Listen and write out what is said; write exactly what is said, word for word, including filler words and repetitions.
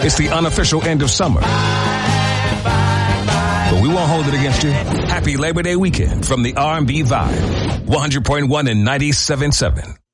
It's the unofficial end of summer. But we won't hold it against you. Happy Labor Day weekend from the R and B Vibe. one hundred point one and ninety-seven point seven.